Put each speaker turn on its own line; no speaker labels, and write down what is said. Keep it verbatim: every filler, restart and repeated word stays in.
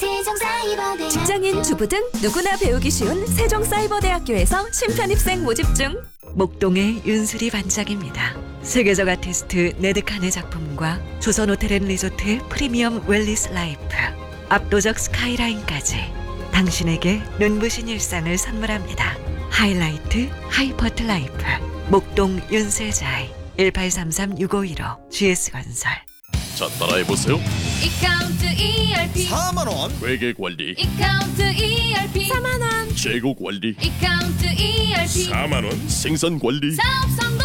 세종사이버대학교.
직장인, 주부 등 누구나 배우기 쉬운 세종사이버대학교에서 신편입생 모집 중. 목동의 윤수리 반짝입니다. 세계적 아티스트 네드칸의 작품과 조선호텔앤리조트 프리미엄 웰리스 라이프, 압도적 스카이라인까지 당신에게 눈부신 일상을 선물합니다. 하이라이트 하이퍼트 라이프 목동 윤세자이 일팔삼삼 육오일오 지에스건설.
자, 따라해보세요.
이카운트 이알피
사만 원. 회계관리,
이카운트 이알피
사만 원.
재고관리,
이카운트 이알피
사만 원. 생산관리,
사업 성공